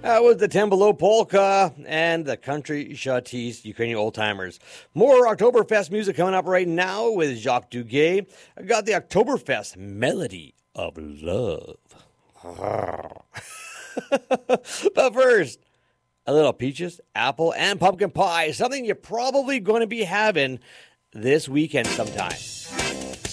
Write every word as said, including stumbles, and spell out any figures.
That was the Ten Below Polka and the Country Shawtees Ukrainian Old Timers. More Oktoberfest music coming up right now with Jacques Duguay. I got the Oktoberfest Melody of Love. But first, a little peaches, apple, and pumpkin pie. Something you're probably going to be having this weekend sometime.